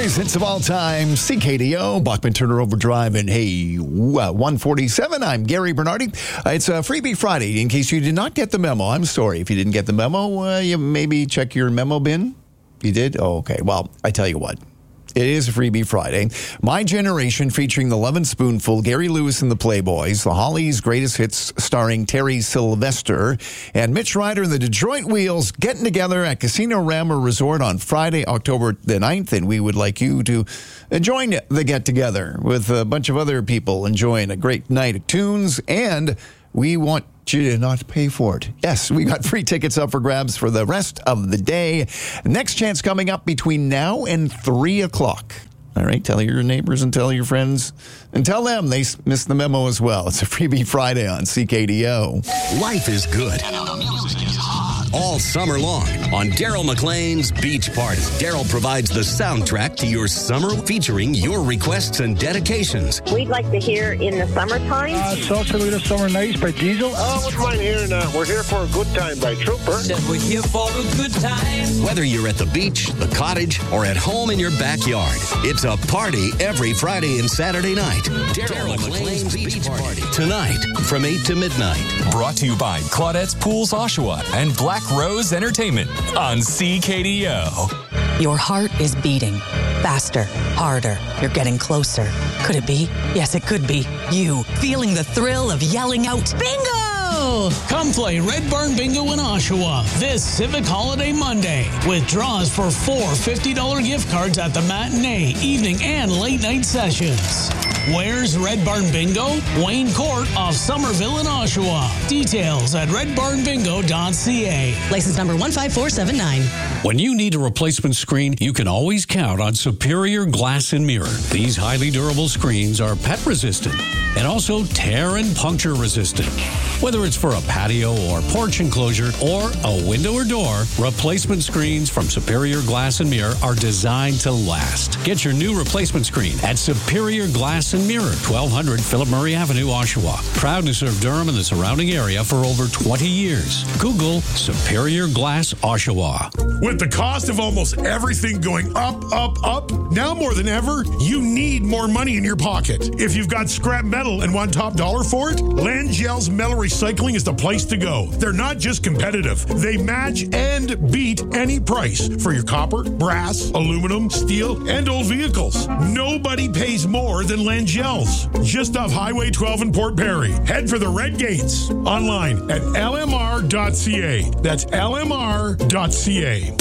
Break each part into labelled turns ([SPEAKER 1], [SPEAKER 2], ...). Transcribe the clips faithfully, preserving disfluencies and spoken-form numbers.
[SPEAKER 1] Greatest hits of all time, C K D O, Bachman Turner Overdrive, and hey, uh, one forty-seven. I'm Gary Bernardi. Uh, it's a Freebie Friday. In case you did not get the memo, I'm sorry. If you didn't get the memo, uh, you maybe check your memo bin. You did? Oh, okay. Well, I tell you what. It is a Freebie Friday. My Generation featuring the Love and Spoonful, Gary Lewis and the Playboys, the Hollies' Greatest Hits starring Terry Sylvester, and Mitch Ryder and the Detroit Wheels getting together at Casino Rama Resort on Friday, October the ninth, and we would like you to join the get-together with a bunch of other people enjoying a great night of tunes, and we want you to not pay for it. Yes, we got free tickets up for grabs for the rest of the day. Next chance coming up between now and three o'clock. All right, tell your neighbors and tell your friends and tell them they missed the memo as well. It's a Freebie Friday on C K D O.
[SPEAKER 2] Life is good. And the music is hot. All summer long on Daryl McLean's Beach Party. Daryl provides the soundtrack to your summer, featuring your requests and dedications.
[SPEAKER 3] We'd like to hear In the Summertime.
[SPEAKER 4] Uh, Sausalito Summer Nights by Diesel.
[SPEAKER 5] Oh, what's mine here now? We're here for a good time by Trooper.
[SPEAKER 6] Said we're here for a good time.
[SPEAKER 2] Whether you're at the beach, the cottage, or at home in your backyard, it's a party every Friday and Saturday night. Daryl McLean's Beach Party. Tonight from eight to midnight.
[SPEAKER 7] Brought to you by Claudette's Pools Oshawa and Black Rose Entertainment on C K D O.
[SPEAKER 8] Your heart is beating faster, harder. You're getting closer. Could it be? Yes, it could be. You, feeling the thrill of yelling out, bingo!
[SPEAKER 9] Come play Red Barn Bingo in Oshawa this Civic Holiday Monday with draws for four fifty dollars gift cards at the matinee, evening, and late night sessions. Where's Red Barn Bingo? Wayne Court off Somerville in Oshawa. Details at red barn bingo dot c a.
[SPEAKER 8] License number one five four seven nine.
[SPEAKER 10] When you need a replacement screen, you can always count on Superior Glass and Mirror. These highly durable screens are pet resistant and also tear and puncture resistant. Whether it's for a patio or porch enclosure or a window or door, replacement screens from Superior Glass and Mirror are designed to last. Get your new replacement screen at Superior Glass and Mirror, twelve hundred Philip Murray Avenue, Oshawa. Proud to serve Durham and the surrounding area for over twenty years. Google Superior Glass Oshawa.
[SPEAKER 11] With the cost of almost everything going up, up, up, now more than ever, you need more money in your pocket. If you've got scrap metal and want top dollar for it, Langell's Metal Recycling is the place to go. They're not just competitive. They match and beat any price for your copper, brass, aluminum, steel, and old vehicles. Nobody pays more than Langell's. Just off Highway twelve in Port Perry. Head for the Red Gates. Online at L M R dot C A. That's L M R dot C A.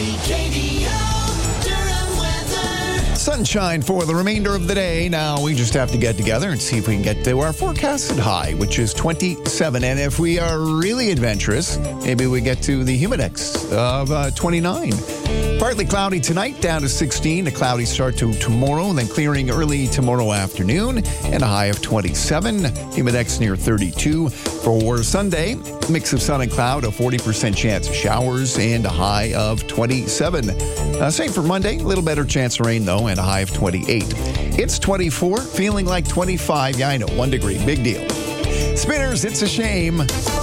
[SPEAKER 1] Sunshine for the remainder of the day. Now we just have to get together and see if we can get to our forecasted high, which is twenty-seven. And if we are really adventurous, maybe we get to the humidex of uh, twenty-nine. Partly cloudy tonight, down to sixteen. A cloudy start to tomorrow, and then clearing early tomorrow afternoon, and a high of twenty-seven. Humidex near thirty-two. For Sunday, mix of sun and cloud, a forty percent chance of showers, and a high of twenty-seven. Uh, same for Monday, a little better chance of rain, though, and a high of twenty-eight. It's twenty-four, feeling like twenty-five. Yeah, I know, one degree, big deal. Spinners, it's a shame.